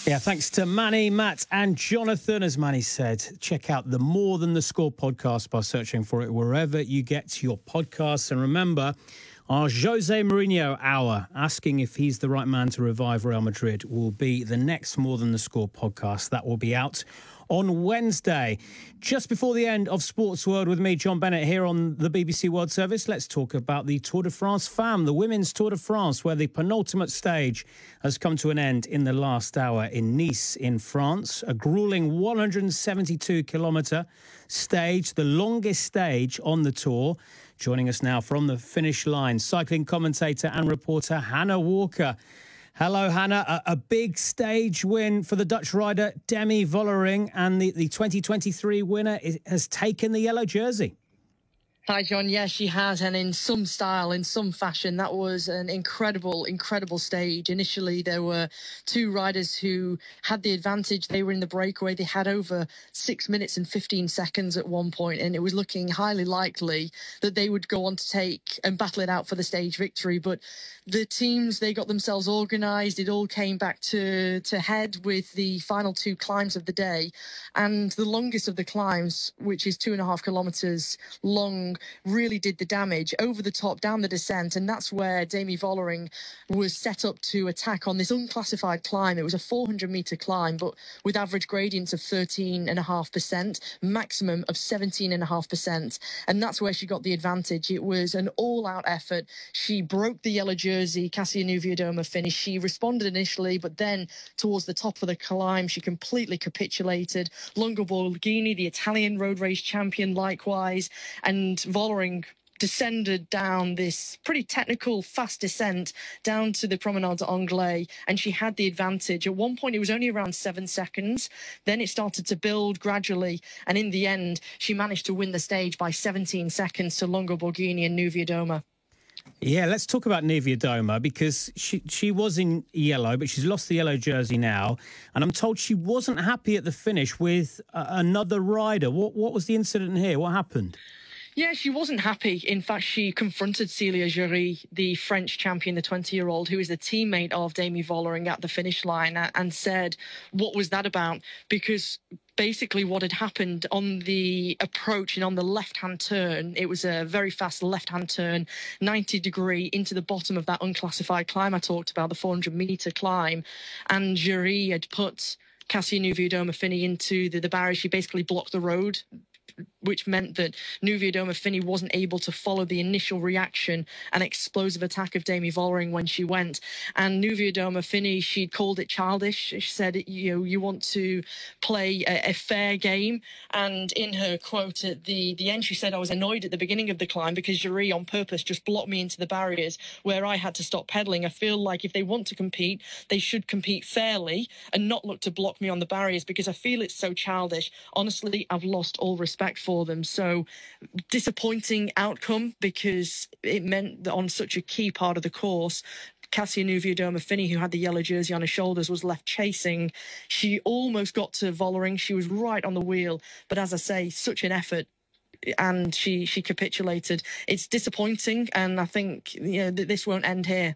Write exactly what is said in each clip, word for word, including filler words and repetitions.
Yeah, thanks to Manny, Matt and Jonathan. As Manny said, check out the More Than the Score podcast by searching for it wherever you get your podcasts. And remember, our Jose Mourinho Hour, asking if he's the right man to revive Real Madrid, will be the next More Than the Score podcast. That will be out on Wednesday. Just before the end of Sports World with me, John Bennett, here on the B B C World Service, let's talk about the Tour de France Femme, the Women's Tour de France, where the penultimate stage has come to an end in the last hour in Nice in France. A gruelling one hundred seventy-two kilometre stage, the longest stage on the Tour. Joining us now from the finish line, cycling commentator and reporter Hannah Walker. Hello, Hannah. A, a big stage win for the Dutch rider Demi Vollering, and the, the twenty twenty-three winner is, has taken the yellow jersey. Hi, John. Yes, she has. And in some style, in some fashion, that was an incredible, incredible stage. Initially, there were two riders who had the advantage. They were in the breakaway. They had over six minutes and fifteen seconds at one point, and it was looking highly likely that they would go on to take and battle it out for the stage victory. But the teams, they got themselves organised. It all came back to, to head with the final two climbs of the day. And the longest of the climbs, which is two and a half kilometres long, really did the damage over the top, down the descent. And that's where Demi Vollering was set up to attack on this unclassified climb. It was a four hundred metre climb, but with average gradients of thirteen point five percent, maximum of seventeen point five percent. And that's where she got the advantage. It was an all-out effort. She broke the yellow jersey, Cassia Niewiadoma finished. She responded initially, but then towards the top of the climb, she completely capitulated. Longo Borghini, the Italian road race champion, likewise. And Vollering descended down this pretty technical, fast descent down to the Promenade d'Anglais, and she had the advantage. At one point, it was only around seven seconds. Then it started to build gradually, and in the end, she managed to win the stage by seventeen seconds to Longo Borghini and Niewiadoma. Yeah, let's talk about Niewiadoma, because she she was in yellow, but she's lost the yellow jersey now. And I'm told she wasn't happy at the finish with uh, another rider. What what was the incident here? What happened? Yeah, she wasn't happy. In fact, she confronted Célia Jury, the French champion, the twenty-year-old, who is the teammate of Demi Vollering at the finish line, and said, what was that about? Because basically what had happened on the approach and on the left-hand turn, it was a very fast left-hand turn, ninety degree into the bottom of that unclassified climb I talked about, the four hundred metre climb. And Jury had put Cassia Niewiadoma-Finney into the, the barrier. She basically blocked the road, which meant that Niewiadoma-Finney wasn't able to follow the initial reaction and explosive attack of Demi Vollering when she went. And Niewiadoma-Finney, she'd called it childish. She said, you know, you want to play a, a fair game. And in her quote at the, the end, she said, I was annoyed at the beginning of the climb because Jury on purpose just blocked me into the barriers where I had to stop pedaling. I feel like if they want to compete, they should compete fairly and not look to block me on the barriers, because I feel it's so childish. Honestly, I've lost all respect for them. So disappointing outcome, because it meant that on such a key part of the course, Cassia Niewiadoma-Finney, who had the yellow jersey on her shoulders, was left chasing. She almost got to Vollering. She was right on the wheel. But as I say, such an effort. And she, she capitulated. It's disappointing. And I think, you know, th- this won't end here.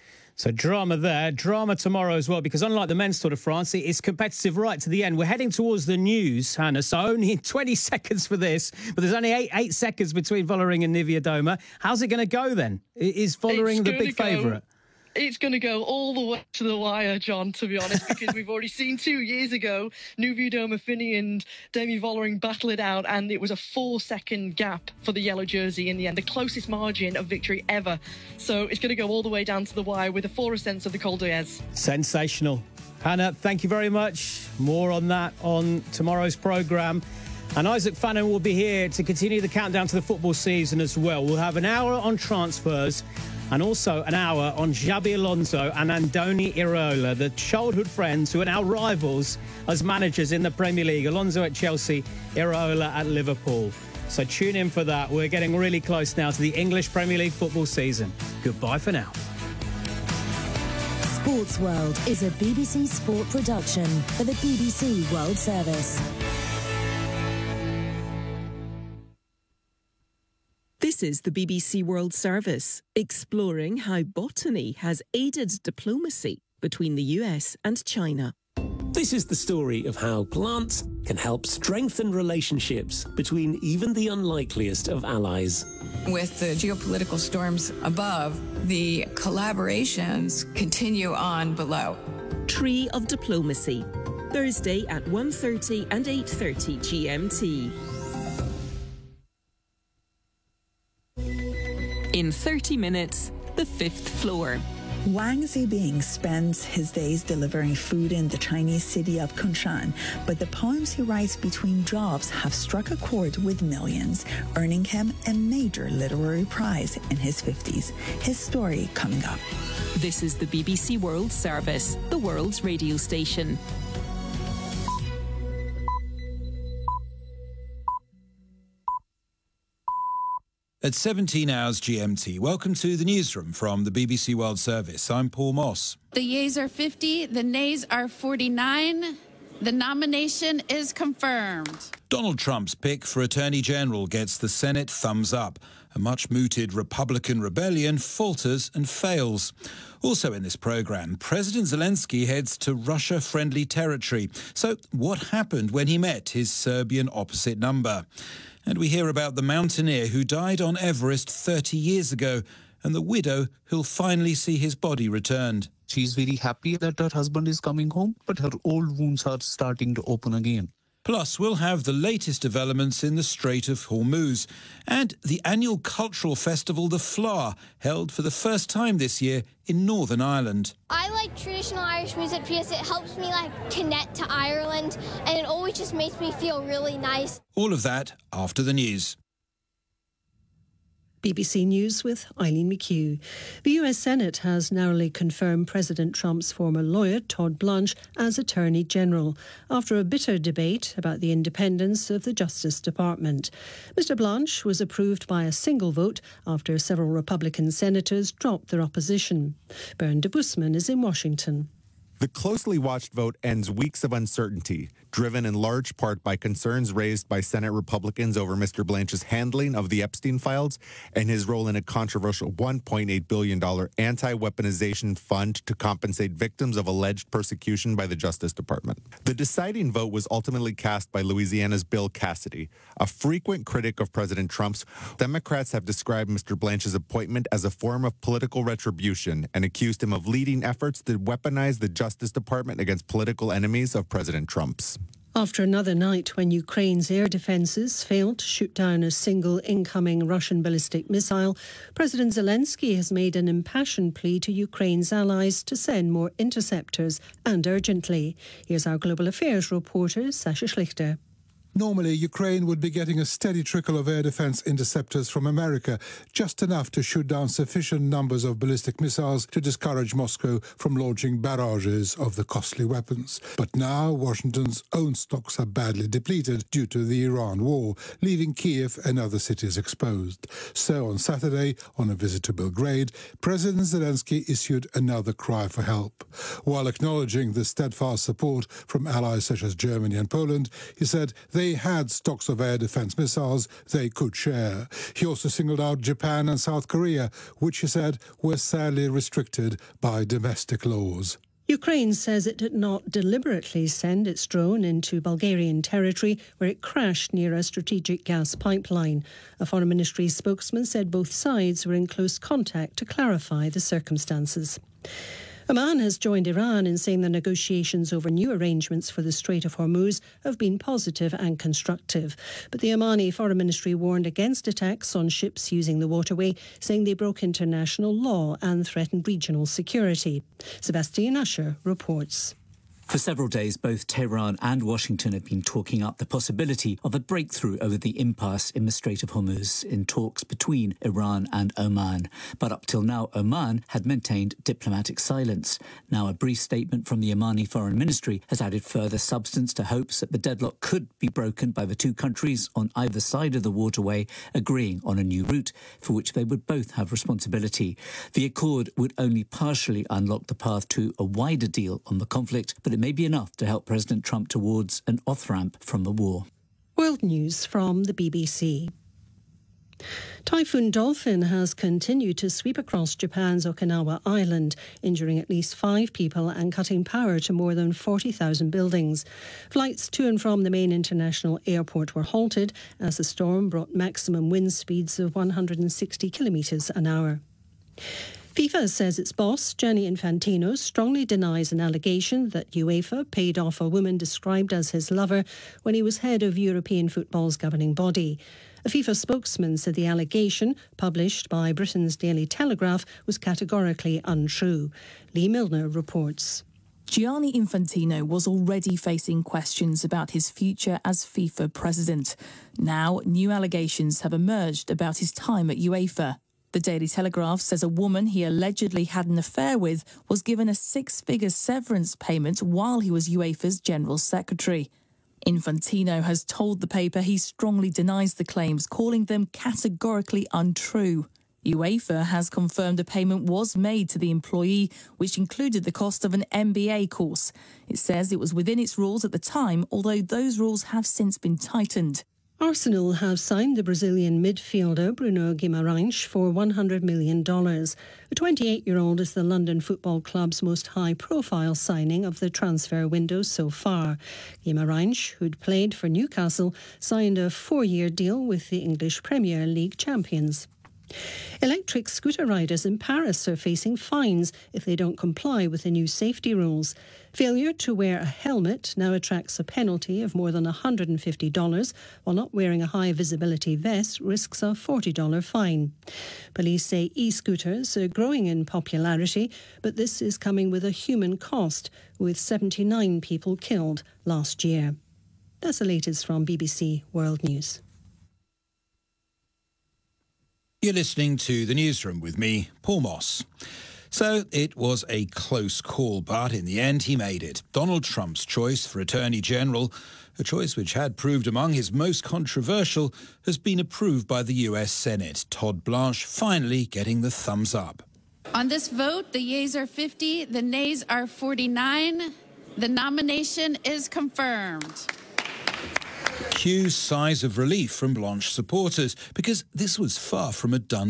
So drama there, drama tomorrow as well, because unlike the men's Tour de France, it's competitive right to the end. We're heading towards the news, Hannah, so only twenty seconds for this, but there's only eight, eight seconds between Vollering and Niewiadoma. How's it going to go then? Is Vollering the big favourite? It's going to go all the way to the wire, John, to be honest, because we've already seen two years ago, Niewiadoma-Finney and Demi Vollering battle it out, and it was a four-second gap for the yellow jersey in the end, the closest margin of victory ever. So it's going to go all the way down to the wire with a four ascents of the Col d'Huez. Sensational. Hannah, thank you very much. More on that on tomorrow's programme. And Isaac Fannin will be here to continue the countdown to the football season as well. We'll have an hour on transfers and also an hour on Xabi Alonso and Andoni Iraola, the childhood friends who are now rivals as managers in the Premier League. Alonso at Chelsea, Iraola at Liverpool. So tune in for that. We're getting really close now to the English Premier League football season. Goodbye for now. Sports World is a B B C Sport production for the B B C World Service. This is the B B C World Service, exploring how botany has aided diplomacy between the U S and China. This is the story of how plants can help strengthen relationships between even the unlikeliest of allies. With the geopolitical storms above, the collaborations continue on below. Tree of Diplomacy, Thursday at one thirty and eight thirty G M T. In thirty minutes, the fifth floor. Wang Zibing spends his days delivering food in the Chinese city of Kunshan, but the poems he writes between jobs have struck a chord with millions, earning him a major literary prize in his fifties. His story coming up. This is the B B C World Service, the world's radio station. At seventeen hours G M T, welcome to the newsroom from the B B C World Service. I'm Paul Moss. The yeas are fifty, the nays are forty-nine. The nomination is confirmed. Donald Trump's pick for Attorney General gets the Senate thumbs up. A much-mooted Republican rebellion falters and fails. Also in this programme, President Zelensky heads to Russia-friendly territory. So what happened when he met his Serbian opposite number? And we hear about the mountaineer who died on Everest thirty years ago and the widow who'll finally see his body returned. She's very happy that her husband is coming home, but her old wounds are starting to open again. Plus, we'll have the latest developments in the Strait of Hormuz and the annual cultural festival, the Flower, held for the first time this year in Northern Ireland. I like traditional Irish music because it helps me like connect to Ireland, and it always just makes me feel really nice. All of that after the news. B B C News with Eileen McHugh. The U S Senate has narrowly confirmed President Trump's former lawyer, Todd Blanche, as Attorney General, after a bitter debate about the independence of the Justice Department. Mister Blanche was approved by a single vote after several Republican senators dropped their opposition. Bern de Busman is in Washington. The closely watched vote ends weeks of uncertainty, driven in large part by concerns raised by Senate Republicans over Mister Blanche's handling of the Epstein files and his role in a controversial one point eight billion dollars anti-weaponization fund to compensate victims of alleged persecution by the Justice Department. The deciding vote was ultimately cast by Louisiana's Bill Cassidy, a frequent critic of President Trump's. Democrats have described Mister Blanche's appointment as a form of political retribution and accused him of leading efforts to weaponize the Justice Justice Department against political enemies of President Trump's. After another night when Ukraine's air defences failed to shoot down a single incoming Russian ballistic missile, President Zelensky has made an impassioned plea to Ukraine's allies to send more interceptors, and urgently. Here's our Global Affairs reporter, Sasha Schlichter. Normally, Ukraine would be getting a steady trickle of air defense interceptors from America, just enough to shoot down sufficient numbers of ballistic missiles to discourage Moscow from launching barrages of the costly weapons. But now, Washington's own stocks are badly depleted due to the Iran war, leaving Kiev and other cities exposed. So on Saturday, on a visit to Belgrade, President Zelensky issued another cry for help. While acknowledging the steadfast support from allies such as Germany and Poland, he said they They had stocks of air defense missiles they could share. He also singled out Japan and South Korea, which he said were sadly restricted by domestic laws. Ukraine says it did not deliberately send its drone into Bulgarian territory where it crashed near a strategic gas pipeline. A Foreign Ministry spokesman said both sides were in close contact to clarify the circumstances. Oman has joined Iran in saying the negotiations over new arrangements for the Strait of Hormuz have been positive and constructive. But the Omani Foreign Ministry warned against attacks on ships using the waterway, saying they broke international law and threatened regional security. Sebastian Usher reports. For several days, both Tehran and Washington have been talking up the possibility of a breakthrough over the impasse in the Strait of Hormuz in talks between Iran and Oman. But up till now, Oman had maintained diplomatic silence. Now, a brief statement from the Omani Foreign Ministry has added further substance to hopes that the deadlock could be broken by the two countries on either side of the waterway agreeing on a new route for which they would both have responsibility. The accord would only partially unlock the path to a wider deal on the conflict, but it may be enough to help President Trump towards an off-ramp from the war. World News from the B B C. Typhoon Dolphin has continued to sweep across Japan's Okinawa Island, injuring at least five people and cutting power to more than forty thousand buildings. Flights to and from the main international airport were halted as the storm brought maximum wind speeds of one hundred sixty kilometres an hour. FIFA says its boss, Gianni Infantino, strongly denies an allegation that UEFA paid off a woman described as his lover when he was head of European football's governing body. A FIFA spokesman said the allegation, published by Britain's Daily Telegraph, was categorically untrue. Lee Milner reports. Gianni Infantino was already facing questions about his future as FIFA president. Now, new allegations have emerged about his time at UEFA. The Daily Telegraph says a woman he allegedly had an affair with was given a six-figure severance payment while he was UEFA's General Secretary. Infantino has told the paper he strongly denies the claims, calling them categorically untrue. UEFA has confirmed a payment was made to the employee, which included the cost of an M B A course. It says it was within its rules at the time, although those rules have since been tightened. Arsenal have signed the Brazilian midfielder Bruno Guimarães for one hundred million dollars. The twenty-eight-year-old is the London Football Club's most high-profile signing of the transfer window so far. Guimarães, who'd played for Newcastle, signed a four-year deal with the English Premier League champions. Electric scooter riders in Paris are facing fines if they don't comply with the new safety rules. Failure to wear a helmet now attracts a penalty of more than one hundred fifty dollars, while not wearing a high-visibility vest risks a forty dollars fine. Police say e-scooters are growing in popularity, but this is coming with a human cost, with seventy-nine people killed last year. That's the latest from B B C World News. You're listening to The Newsroom with me, Paul Moss. So it was a close call, but in the end he made it. Donald Trump's choice for Attorney General, a choice which had proved among his most controversial, has been approved by the U S Senate. Todd Blanche finally getting the thumbs up. On this vote, the yeas are fifty, the nays are forty-nine. The nomination is confirmed. Cue sighs of relief from Blanche supporters, because this was far from a done